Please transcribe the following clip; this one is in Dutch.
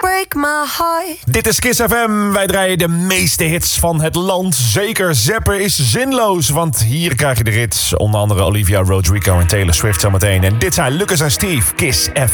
break my heart. Dit is Kiss FM. Wij draaien de meeste hits van het land. Zeker zappen is zinloos, want hier krijg je de hits. Onder andere Olivia Rodrigo en Taylor Swift zometeen. En dit zijn Lucas en Steve, Kiss FM.